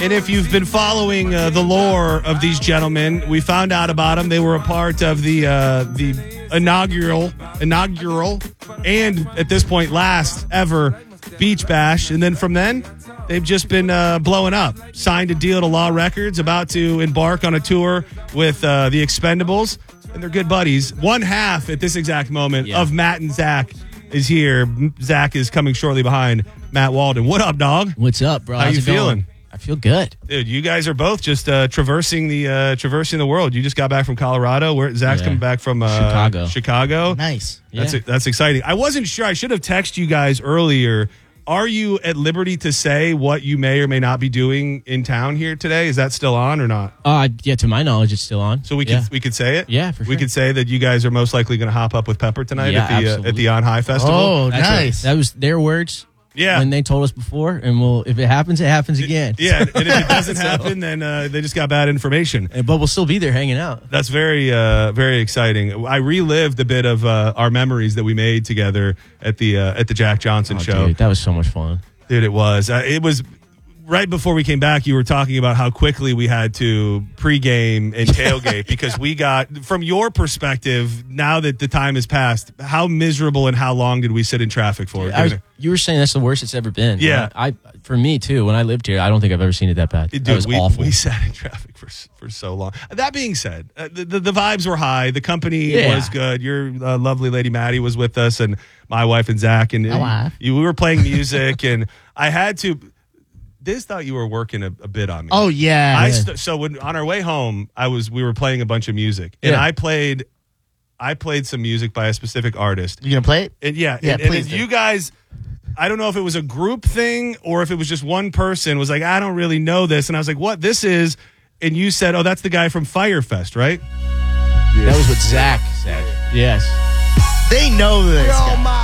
And if you've been following the lore of these gentlemen, we found out about them. They were a part of the inaugural, and at this point, last ever Beach Bash. And then from then, they've just been blowing up. Signed a deal to Law Records, about to embark on a tour with the Expendables. And they're good buddies. One half at this exact moment of Matt and Zach is here. Zach is coming shortly behind Matt Walden. What up, dog? What's up, bro? How you feeling? I feel good, dude. You guys are both just traversing the world. You just got back from Colorado. Where Zach's coming back from Chicago. Nice. That's exciting. I wasn't sure. I should have texted you guys earlier. Are you at liberty to say what you may or may not be doing in town here today? Is that still on or not? Yeah, to my knowledge, it's still on. So we could say it. Yeah, for sure. We could say that you guys are most likely going to hop up with Pepper tonight at the On High Festival. Oh, nice. That was their words. Yeah, when they told us before, and if it happens, it happens again. Yeah, and if it doesn't happen, then they just got bad information. But we'll still be there hanging out. That's very, very exciting. I relived a bit of our memories that we made together at the Jack Johnson show. Dude, that was so much fun. Dude, it was. It was right before we came back. You were talking about how quickly we had to pregame and tailgate because we got, from your perspective, now that the time has passed, how miserable and how long did we sit in traffic for? You were saying that's the worst it's ever been. Yeah. For me, too, when I lived here, I don't think I've ever seen it that bad. Dude, that was awful. We sat in traffic for so long. That being said, the vibes were high. The company was good. Your lovely lady Maddie was with us, and my wife and Zach. And we were playing music, and I had to... Diz thought you were working a bit on me. Oh, yeah. So when on our way home, we were playing a bunch of music, and I played some music by a specific artist. You gonna play it? And please. You guys, I don't know if it was a group thing or if it was just one person was like, I don't really know this, and I was like, what this is? And you said, oh, that's the guy from Firefest, right? Yeah. That was what Zach said. Yes. They know this guy.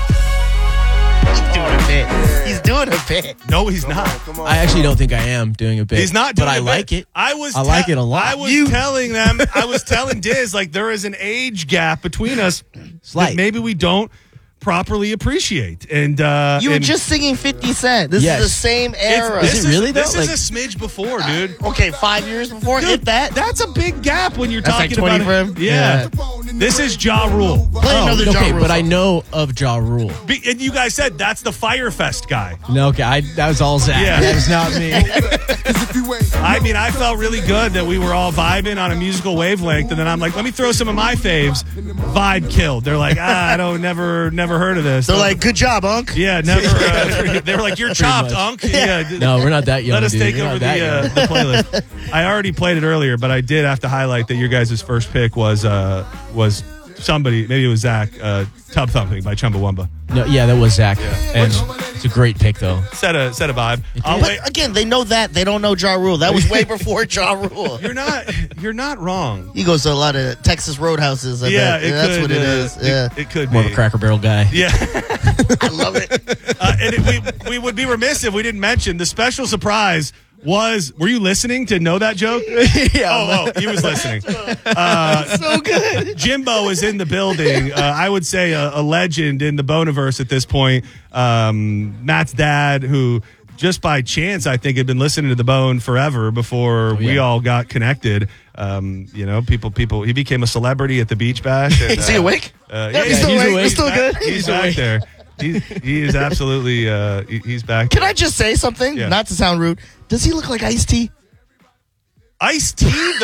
He's doing a bit. No, he's not. I actually don't think I am doing a bit. He's not doing but a I bit. like it. I like it a lot. I was telling them, I was telling Diz, like, there is an age gap between us that maybe we don't properly appreciate. And you were just singing 50 Cent. This is the same era. Is it really, though? This is a smidge before, dude. Okay, 5 years before. Dude, hit that. That's a big gap when you're talking like 20 about for him. Yeah. This is Ja Rule. Play another Ja Rule but song. I know of Ja Rule. And you guys said that's the Firefest guy. No, okay, that was all Zach. Yeah. That was not me. I mean, I felt really good that we were all vibing on a musical wavelength, and then I'm like, let me throw some of my faves. Vibe killed. They're like, never heard of this. They're like, good job, Unc. Yeah, never. They were like, you're chopped, Unc. Yeah. No, we're not that young. Let us dude. take You're over not the playlist. I already played it earlier, but I did have to highlight that your guys' first pick was somebody, maybe it was Zach, Tub Thumping by Chumbawamba. No, yeah, that was Zach. And it's a great pick, though. Set a vibe. But again, they know that. They don't know Ja Rule. That was way before Ja Rule. You're not wrong. He goes to a lot of Texas roadhouses. That's what it is. It could More be. of a Cracker Barrel guy. Yeah. I love it. And we would be remiss if we didn't mention the special surprise was, were you listening to know that joke? Yeah. He was listening. So good. Jimbo is in the building. I would say a legend in the Boniverse at this point. Matt's dad, who just by chance, I think, had been listening to the Bone forever before we all got connected. People. He became a celebrity at the Beach Bash. And, is he awake? He's still awake. awake. He's still good. He's back there. He is absolutely. He's back. Can I just say something? Yeah. Not to sound rude. Does he look like Ice-T? Ice-T?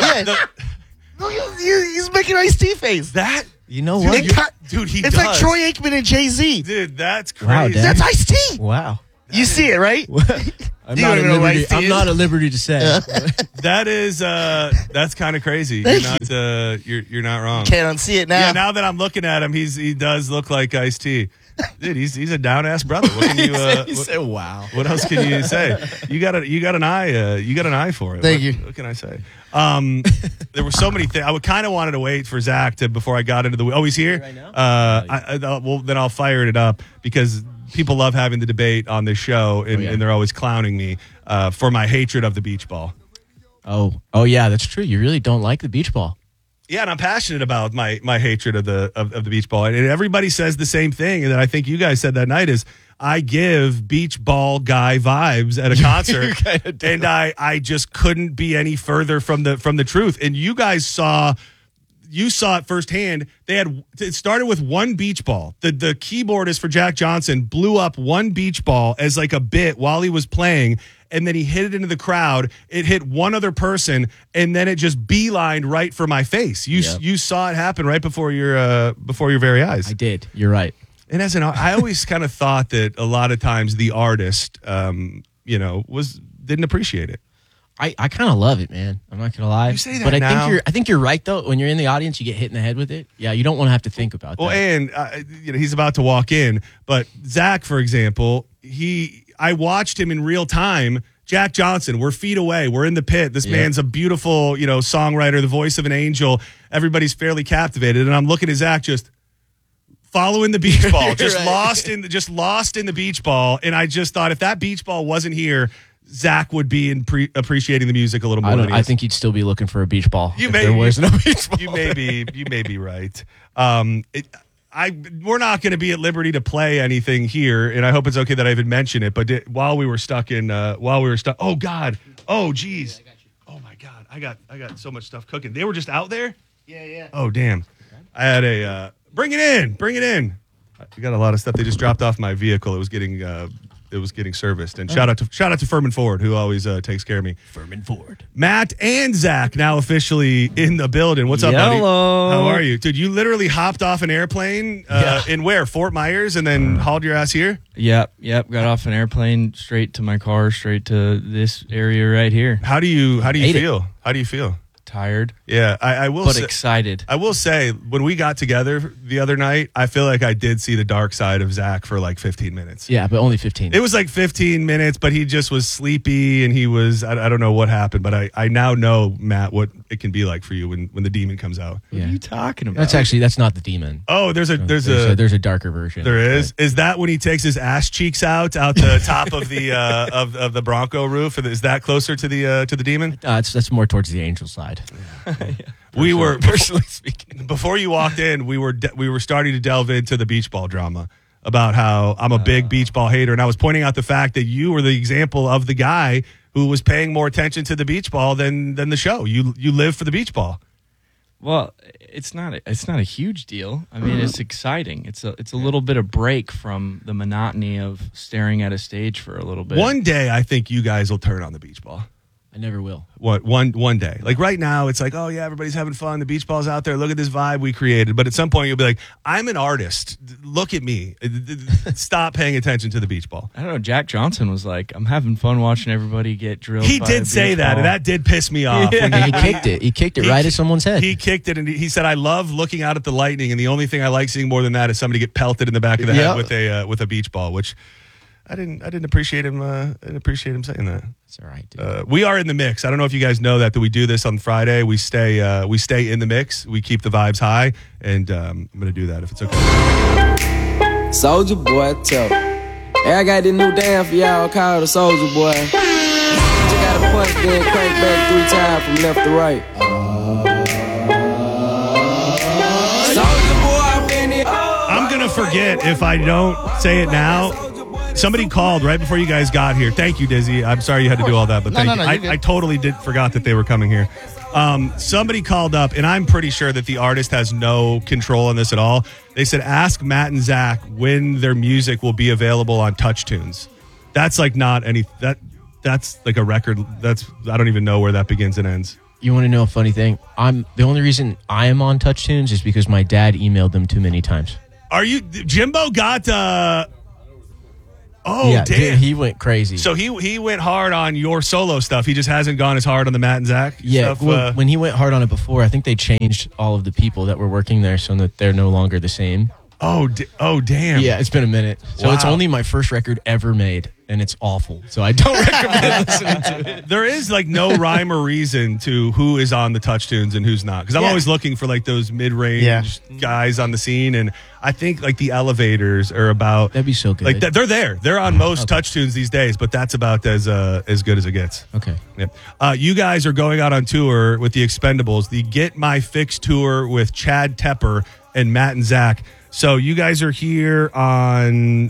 He's making Ice-T face. That? You know what? Dude, he It's does. like Troy Aikman and Jay-Z. Dude, that's crazy. Wow, Dad. That's Ice-T. Wow. You see it, right? I'm You not don't at even know who liberty. Ice-T I'm is. not at liberty to say. That is that's kind of crazy. You're not wrong. Can't unsee it now. Yeah, now that I'm looking at him, he does look like Ice-T. Dude, he's a down ass brother. What can you He said, "Wow." What else can you say? You got an eye for it. Thank you. What can I say? There were so many things. I would kind of wanted to wait for Zach before I got into the. Oh, he's here. Right now? Well, then I'll fire it up because people love having the debate on this show, and they're always clowning me for my hatred of the beach ball. Oh yeah, that's true. You really don't like the beach ball. Yeah, and I'm passionate about my hatred of the beach ball, and everybody says the same thing. And that I think you guys said that night is I give beach ball guy vibes at a concert, and I just couldn't be any further from the truth. And you guys saw it firsthand. It started with one beach ball. The keyboardist for Jack Johnson blew up one beach ball as like a bit while he was playing, and then he hit it into the crowd. It hit one other person, and then it just beelined right for my face. You saw it happen right before your very eyes. I did. You're right. And I always kind of thought that a lot of times the artist, didn't appreciate it. I kind of love it, man. I'm not gonna lie. You say that but now. I think you're right though. When you're in the audience, you get hit in the head with it. Yeah, you don't want to have to think about that. Well, and he's about to walk in, but Zach, for example, I watched him in real time. Jack Johnson, we're feet away. We're in the pit. This man's a beautiful, songwriter, the voice of an angel. Everybody's fairly captivated, and I'm looking at Zach just following the beach ball, just right. lost in the beach ball. And I just thought if that beach ball wasn't here, Zach would be appreciating the music a little more. I think he'd still be looking for a beach ball. There was no beach ball. You may be right. We're not going to be at liberty to play anything here, and I hope it's okay that I even mention it. But while we were stuck, oh God, oh geez, oh my God, I got so much stuff cooking. They were just out there. Yeah. Oh damn, I had a bring it in. I got a lot of stuff. They just dropped off my vehicle. It was getting serviced. And shout out to Furman Ford, who always takes care of me. Furman Ford. Matt and Zach now officially in the building. What's up, buddy? Hello. How are you? Dude, you literally hopped off an airplane in where? Fort Myers, and then hauled your ass here? Yep. Got off an airplane, straight to my car, straight to this area right here. How do you feel? How do you feel? Tired. Yeah, I will but say, excited. I will say, when we got together the other night, I feel like I did see the dark side of Zach for like 15 minutes. Yeah, but only 15. It was like 15 minutes, but he just was sleepy, and he was, I don't know what happened, but I now know, Matt, what it can be like for you when the demon comes out. What are you talking about? That's not the demon. Oh, there's a darker version. There is. Is that when he takes his ass cheeks out the top of the of the Bronco roof? Is that closer to the demon? That's more towards the angel side. Yeah. We were personally speaking. Before you walked in, we were starting to delve into the beach ball drama about how I'm a big beach ball hater, and I was pointing out the fact that you were the example of the guy who was paying more attention to the beach ball than the show. You live for the beach ball. Well, it's not a huge deal. I mean, it's exciting. It's a little bit of break from the monotony of staring at a stage for a little bit. One day, I think you guys will turn on the beach ball. I never will. What one day? Like right now, it's like, oh yeah, everybody's having fun. The beach ball's out there. Look at this vibe we created. But at some point, you'll be like, I'm an artist. Look at me. Stop paying attention to the beach ball. I don't know. Jack Johnson was like, I'm having fun watching everybody get drilled. He by did a say beach that, ball. and that did piss me off. Yeah. He kicked it. He kicked it right at someone's head. He kicked it, and he said, "I love looking out at the lightning, and the only thing I like seeing more than that is somebody get pelted in the back of the head with a beach ball." Which I didn't appreciate him. I didn't appreciate him saying that. It's all right, dude. We are in the mix. I don't know if you guys know that we do this on Friday. We stay in the mix. We keep the vibes high, and I'm going to do that if it's okay. Soulja Boy, tell me. Hey, I got this new dance for y'all called the Soulja Boy. You gotta punch, then crank back 3 times from left to right. Soulja Boy, I'm in it. I'm going to forget if I don't say it now. Somebody called right before you guys got here. Thank you, Dizzy. I'm sorry you had to do all that, but thank you. I totally forgot that they were coming here. Somebody called up, and I'm pretty sure that the artist has no control on this at all. They said, ask Matt and Zach when their music will be available on Touch Tunes. That's like not any that's like a record. I don't even know where that begins and ends. You want to know a funny thing? The only reason I am on Touch Tunes is because my dad emailed them too many times. Are you Jimbo got Oh, yeah, damn. He went crazy. So he went hard on your solo stuff. He just hasn't gone as hard on the Matt and Zach stuff. Well, when he went hard on it before, I think they changed all of the people that were working there so that they're no longer the same. Oh, damn. Yeah, it's been a minute. So It's only my first record ever made, and it's awful. So I don't recommend listening to it. There is like no rhyme or reason to who is on the Touch Tunes and who's not. Because I'm always looking for like those mid-range guys on the scene. And I think like the Elevators are about... That'd be so good. Like they're there. They're on most Touch Tunes these days, but that's about as good as it gets. Okay. Yep. You guys are going out on tour with the Expendables, the Get My Fix tour with Chad Tepper and Matt and Zach. So you guys are here on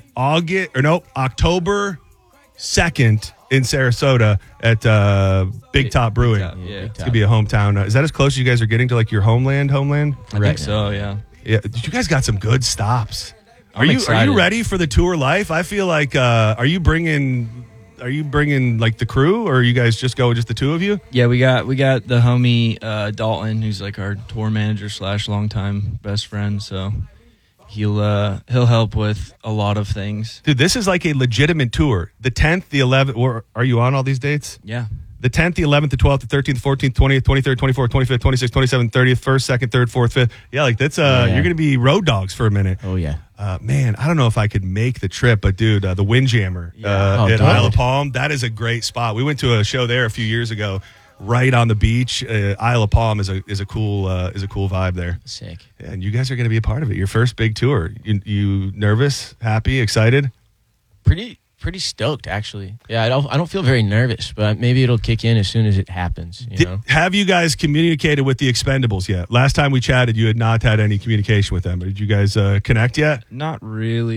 October 2nd in Sarasota at Big Top Brewing. Yeah. It's going to be a hometown. Is that as close as you guys are getting to like your homeland? I think so, yeah. Yeah, you guys got some good stops. Are I'm you excited. ready for the tour life? I feel like are you bringing like the crew, or you guys just go just the two of you? Yeah, we got the homie Dalton, who's like our tour manager / longtime best friend. So he'll help with a lot of things. Dude, this is like a legitimate tour. The 10th, the 11th. Are you on all these dates? Yeah. The 10th, the 11th, the 12th, the 13th, 14th, 20th, 23rd, 24th, 25th, 26th, 27th, 30th, 1st, 2nd, 3rd, 4th, 5th. Yeah, like that's you're going to be road dogs for a minute. Oh, yeah. Man, I don't know if I could make the trip, but dude, the Windjammer at Isle of Palm, that is a great spot. We went to a show there a few years ago, right on the beach. Isle of Palm is a cool vibe there. Sick. And you guys are going to be a part of it. Your first big tour. You nervous, happy, excited? Pretty stoked, actually. Yeah, I don't feel very nervous, but maybe it'll kick in as soon as it happens. You know? Have you guys communicated with the Expendables yet? Last time we chatted, you had not had any communication with them. Did you guys connect yet? Not really.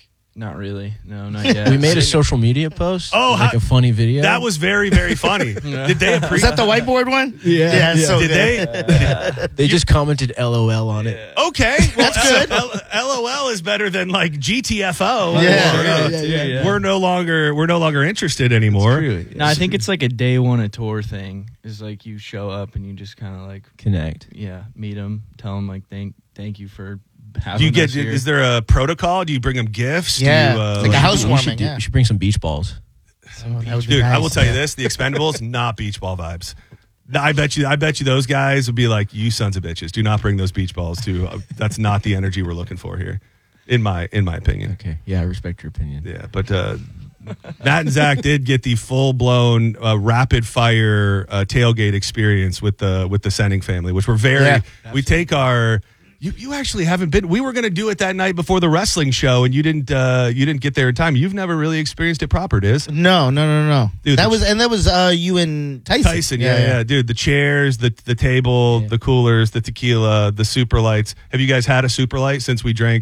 No, not yet. We made a social media post. Oh, like a funny video. That was very, very funny. Did they appreciate? Is that the whiteboard one? Yeah. So Did good. they? They just commented LOL on it. Okay, well, That's good. LOL is better than like GTFO. Yeah. We're no longer interested anymore. No, I think it's like a day one a tour thing. It's like you show up and you just kind of like Connect. meet them, tell them like thank you for having Do you get? us here. Is there a protocol? Do you bring them gifts? Yeah. Do you, It's like a housewarming. You should bring some beach balls. Dude, I will tell you this: the Expendables, not beach ball vibes. I bet you those guys would be like, "You sons of bitches, do not bring those beach balls to." That's not the energy we're looking for here, in my opinion. Okay. Yeah, I respect your opinion. Yeah, but Matt and Zach did get the full blown rapid fire tailgate experience with the Sending family, which we're very. Yeah, we take our. You actually haven't been. We were going to do it that night before the wrestling show, and you didn't get there in time. You've never really experienced it proper, Diz. No. Dude, that was you and Tyson. Tyson, yeah. Dude, the chairs, the table, the coolers, the tequila, the super lights. Have you guys had a super light since we drank?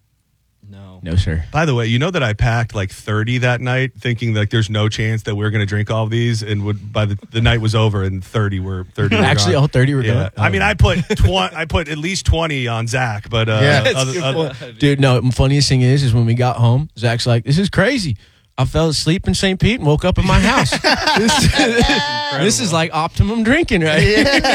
No, sir. By the way, you know that I packed like 30 that night, thinking like there's no chance that we're going to drink all of these, and by the night was over, and 30 were Actually, gone. all 30 were Yeah, gone. I mean, I put at least 20 on Zach, but Dude, no. The funniest thing is when we got home, Zach's like, "This is crazy. I fell asleep in St. Pete and woke up in my house. This is like optimum drinking, right?"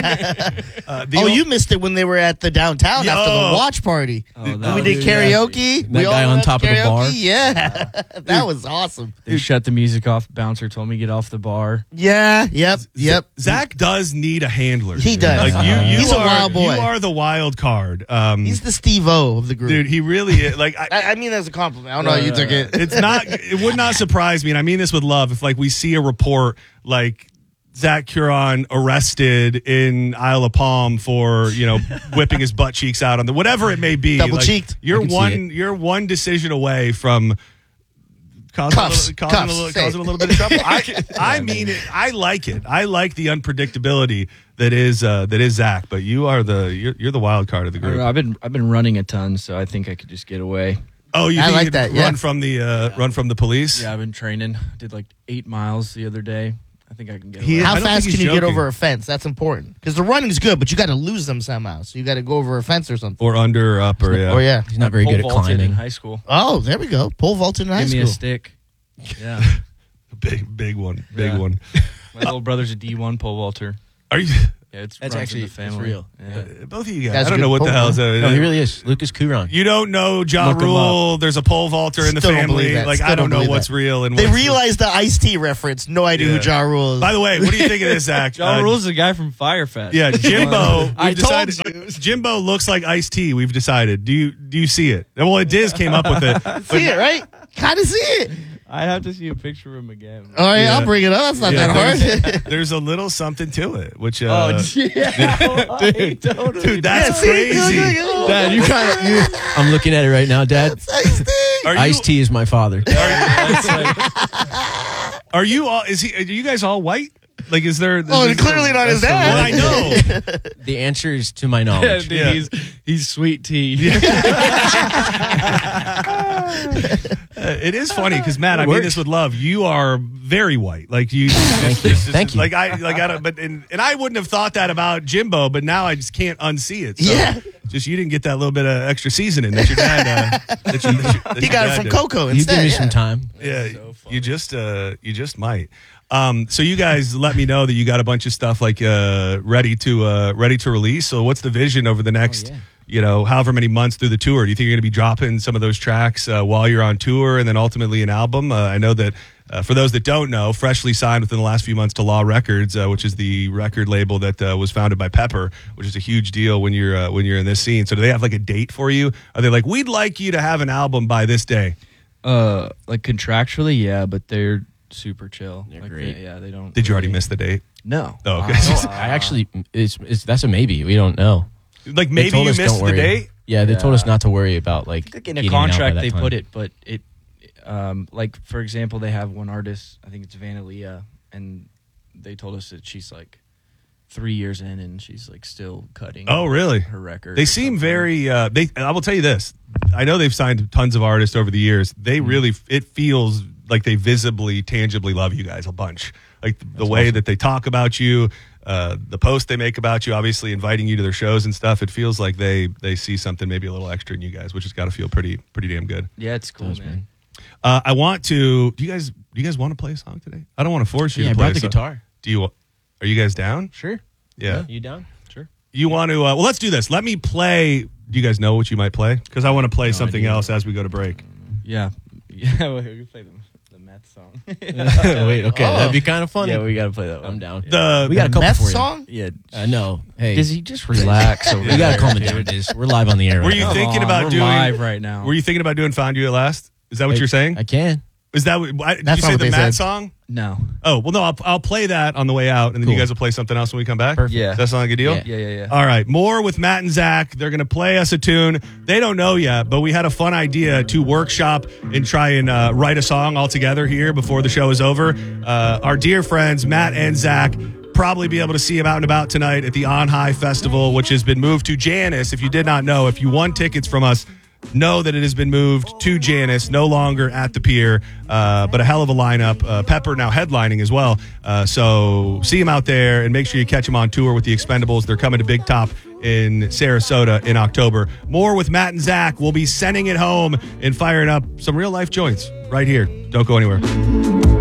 You missed it when they were at the downtown after the watch party. Oh, we did karaoke. That guy on top of the bar. Yeah, that was awesome. They shut the music off. Bouncer told me to get off the bar. Yeah. Yep. Zach does need a handler. He does. Like He's a wild boy. You are the wild card. He's the Steve-O of the group. Dude, he really is. Like I mean, that's a compliment. I don't know how you took it. It would not surprise me, and I mean this with love, if like we see a report like Zach Huron arrested in Isle of Palm for, whipping his butt cheeks out on the whatever it may be. Double cheeked. Like, you're one decision away from causing a little bit of trouble. I mean it. I like it. I like the unpredictability that is Zach, but you're the wild card of the group. I've been running a ton, so I think I could just get away. Oh, you I think like you'd that, run from the police? Yeah, I've been training. Did like 8 miles the other day. I think I can get He- away. I How don't fast think can he's you get joking. over a fence? That's important because the running's good, but you got to lose them somehow. So you got to go over a fence or something. Or under or up or yeah. Or yeah. He's not very Pole good at vaulted in climbing. high school. Oh, there we go. Pole vaulted in high Give me school. a stick. Yeah. Big one. Yeah. One. My little brother's a D1 pole vaulter. Are you Yeah, it's That's runs in actually- the family. it's real. Yeah. both of you guys? That's I don't good know what the pole, hell is man. that. No, he really is. Lucas Curon. You don't know Ja Look him Rule. There's a pole vaulter in the Still don't believe family. that. Like Still I don't don't know believe what's that. real and They what's realized the Ice-T reference. No idea Yeah. who Ja Rule is. By the way, what do you think of this, Zach? Ja Rule's the guy from Firefest. Yeah, Jimbo. I we've decided, Jimbo looks like Ice-T. We've decided. Do you see it? Well, Diz came up with it. See it, right? Kind of see it. I have to see a picture of him again. All right, Yeah. I'll bring it up. That's not Yeah, that hard. There's a little something to it, which yeah. dude, that's See? crazy. Dad, you kind of. I'm looking at it right now, Dad. That's Ice-T. Are you, Ice T is my father. are you all? Are you guys all white? Like, is there? Oh, clearly not his dad. Well, I know. The answer is to my knowledge. Yeah. He's sweet tea. It is funny because Matt, I mean this with love. You are very white. Like you. Thank you. Like I don't. But and I wouldn't have thought that about Jimbo, but now I just can't unsee it. So Yeah. Just you didn't get that little bit of extra seasoning that your dad. He got it from Coco You instead. give me yeah. some time. Yeah, you just might. So you guys let me know that you got a bunch of stuff like ready to release. So what's the vision over the next, however many months through the tour? Do you think you're going to be dropping some of those tracks while you're on tour and then ultimately an album? I know that for those that don't know, freshly signed within the last few months to Law Records, which is the record label that was founded by Pepper, which is a huge deal when you're in this scene. So do they have like a date for you? Are they like, we'd like you to have an album by this day? Like contractually, yeah, but they're super chill. They're like great. They don't. Did you already really- miss the date? No. Oh, okay. I actually, that's a maybe. We don't know. Like They maybe told you us, mink "Don't the worry." date? Yeah, they told us not to worry about like. I think in a getting out by contract that they time. put it, but it, like for example, they have one artist. I think it's Vanilla, and they told us that she's like 3 years in and she's like still cutting. Oh, really? Her record. They or seem something. very. I will tell you this. I know they've signed tons of artists over the years. They really. It feels like they visibly, tangibly love you guys a bunch. Like the way that they talk about you, the post they make about you, obviously inviting you to their shows and stuff. It feels like they see something maybe a little extra in you guys, which has got to feel pretty damn good. Yeah, it's cool, man. I want to. Do you guys want to play a song today? I don't want to force you. Yeah, to I play brought a the song. guitar. Are you guys down? Sure. Yeah. You down? Sure. You want to? Well, let's do this. Let me play. Do you guys know what you might play? Because I want to play something idea. else as we go to break. Yeah, yeah. We can play the meth song. Wait, okay, that'd be kind of funny. Yeah, we gotta play that one. I'm down. The We got a couple Meth for you. song? Yeah. No, hey, Does he just relax? over we gotta there, calm it dude? down. We're live on the air. Were right you now. thinking about we're doing live right now? Were you thinking about doing "Found You at Last"? Is that what you're saying? I can. Is that what? Did That's you not say what the they Matt said. song? No. Oh well, no. I'll play that on the way out, and then you Cool. guys will play something else when we come back. Perfect. Yeah. Does that sound like a deal? Yeah. Yeah. All right, more with Matt and Zach. They're going to play us a tune. They don't know yet, but we had a fun idea to workshop and try and write a song all together here before the show is over. Our dear friends, Matt and Zach, probably be able to see him out and about tonight at the On High Festival, which has been moved to Janus. If you did not know, if you won tickets from us, know that it has been moved to Janus, no longer at the pier, but a hell of a lineup. Pepper now headlining as well. So see him out there and make sure you catch him on tour with the Expendables. They're coming to Big Top in Sarasota in October. More with Matt and Zach. We'll be sending it home and firing up some real life joints right here. Don't go anywhere.